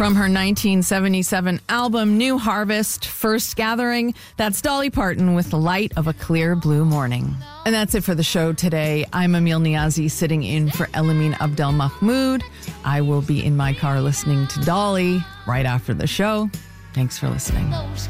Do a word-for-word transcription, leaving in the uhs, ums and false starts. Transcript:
From her nineteen seventy-seven album, New Harvest, First Gathering, that's Dolly Parton with The Light of a Clear Blue Morning. And that's it for the show today. I'm Emil Niazi, sitting in for Elamine Abdel Mahmoud. I will be in my car listening to Dolly right after the show. Thanks for listening.